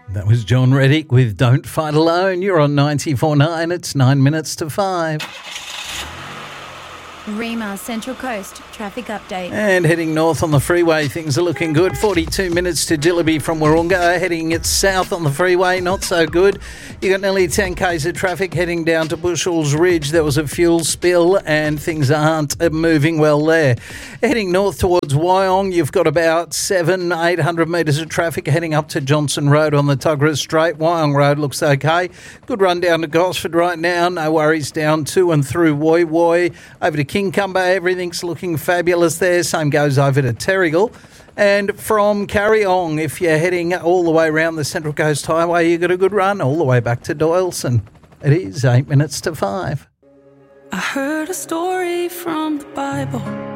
That was John Reddick with Don't Fight Alone. You're on 94.9. It's 9 minutes to 5. Rima Central Coast traffic update. And heading north on the freeway, things are looking good. 42 minutes to Jillaby from Wahroonga. Heading it south on the freeway, not so good. You got nearly 10 k's of traffic heading down to Bushells Ridge. There was a fuel spill and things aren't moving well there. Heading north towards Wyong, you've got about 800 metres of traffic heading up to Johnson Road on the Tuggerah Straight. Wyong Road looks okay. Good run down to Gosford right now. No worries down to and through Woy Woy. Over to Kincumber, everything's looking fabulous there. Same goes over to Terrigal. And from Carryong, if you're heading all the way around the Central Coast Highway, you got a good run all the way back to Doyleson. It is 8 minutes to 5. I heard a story from the Bible